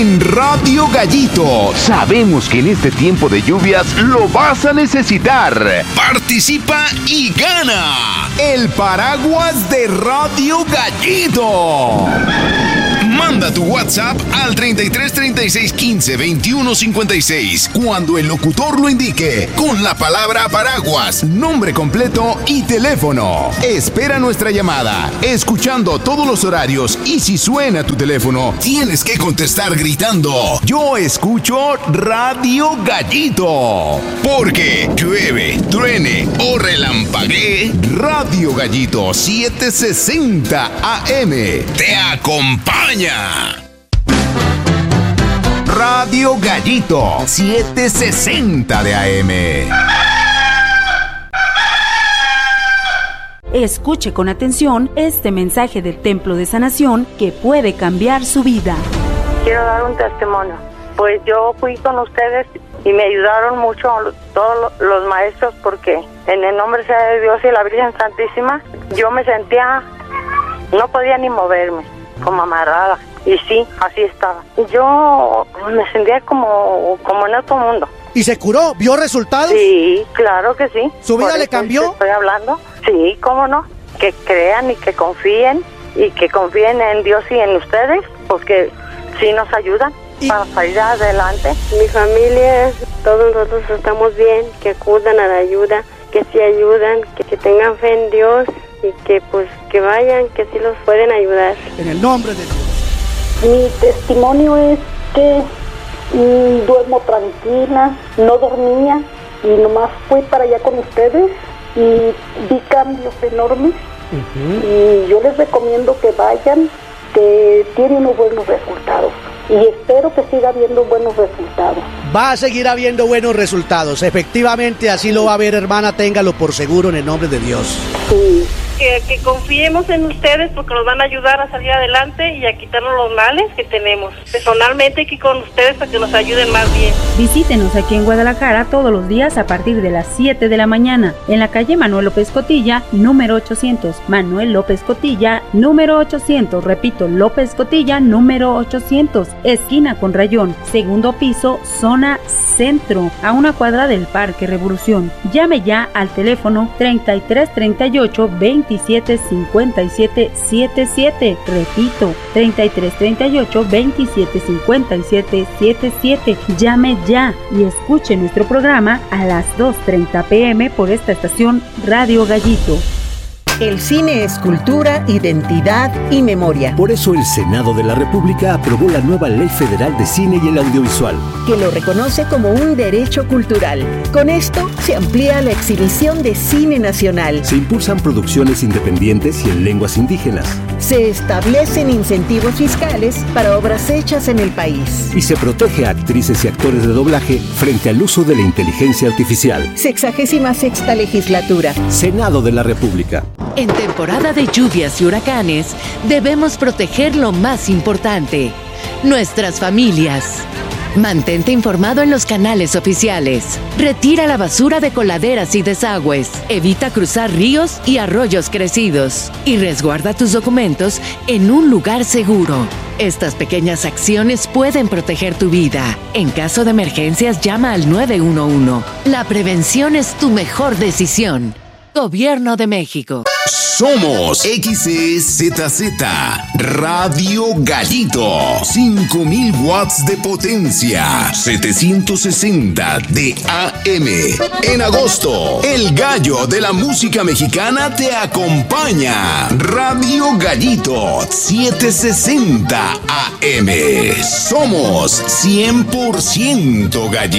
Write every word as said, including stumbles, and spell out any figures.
en Radio Gallito. Sabemos que en este tiempo de lluvias lo vas a necesitar. Participa y gana el paraguas de Radio Gallito. Manda tu WhatsApp al treinta y tres, treinta y seis, quince, veintiuno, cincuenta y seis cuando el locutor lo indique con la palabra paraguas, nombre completo y teléfono. Espera nuestra llamada, escuchando todos los horarios, y si suena tu teléfono, tienes que contestar gritando: yo escucho Radio Gallito. Porque llueve, truene o relampaguee, Radio Gallito setecientos sesenta A M te acompaña. Radio Gallito setecientos sesenta de A M. Escuche con atención este mensaje del Templo de Sanación que puede cambiar su vida. Quiero dar un testimonio. Pues yo fui con ustedes y me ayudaron mucho todos los maestros, porque en el nombre sea de Dios y la Virgen Santísima, yo me sentía, no podía ni moverme, como amarrada. Y sí, así estaba. Yo me sentía como, como en otro mundo. ¿Y se curó? ¿Vio resultados? Sí, claro que sí. ¿Su vida le cambió? Estoy hablando. Sí, cómo no. Que crean y que confíen, y que confíen en Dios y en ustedes, porque sí nos ayudan ¿Y? para salir adelante. Mi familia, todos nosotros estamos bien, que acudan a la ayuda, que sí ayudan, que, que tengan fe en Dios y que pues que vayan, que sí los pueden ayudar. En el nombre de Dios. Mi testimonio es que mm, duermo tranquila, no dormía y nomás fui para allá con ustedes y vi cambios enormes. Uh-huh. Y yo les recomiendo que vayan, que tienen unos buenos resultados. Y espero que siga habiendo buenos resultados. Va a seguir habiendo buenos resultados. Efectivamente, así lo va a ver, hermana. Téngalo por seguro en el nombre de Dios. Sí. Que, que confiemos en ustedes, porque nos van a ayudar a salir adelante y a quitarnos los males que tenemos. Personalmente aquí con ustedes para que nos ayuden más bien. Visítenos aquí en Guadalajara todos los días a partir de las siete de la mañana en la calle Manuel López Cotilla, número ochocientos. Manuel López Cotilla, número ochocientos. Repito, López Cotilla, número ochocientos. Esquina con Rayón, segundo piso, zona centro, a una cuadra del Parque Revolución. Llame ya al teléfono treinta y tres, treinta y ocho, veintisiete, cincuenta y siete, setenta y siete. Repito, treinta y tres, treinta y ocho, veintisiete, cincuenta y siete, setenta y siete. Llame ya y escuche nuestro programa a las dos treinta pm por esta estación Radio Gallito. El cine es cultura, identidad y memoria. Por eso el Senado de la República aprobó la nueva Ley Federal de Cine y el Audiovisual, que lo reconoce como un derecho cultural. Con esto se amplía la exhibición de cine nacional. Se impulsan producciones independientes y en lenguas indígenas. Se establecen incentivos fiscales para obras hechas en el país. Y se protege a actrices y actores de doblaje frente al uso de la inteligencia artificial. Sexagésima sexta legislatura. Senado de la República. En temporada de lluvias y huracanes, debemos proteger lo más importante: nuestras familias. Mantente informado en los canales oficiales. Retira la basura de coladeras y desagües. Evita cruzar ríos y arroyos crecidos. Y resguarda tus documentos en un lugar seguro. Estas pequeñas acciones pueden proteger tu vida. En caso de emergencias, llama al nueve uno uno. La prevención es tu mejor decisión. Gobierno de México. Somos X E Z Z Radio Gallito. cinco mil watts de potencia. setecientos sesenta de A M. En agosto, el gallo de la música mexicana te acompaña. Radio Gallito setecientos sesenta A M. Somos cien por ciento gallito.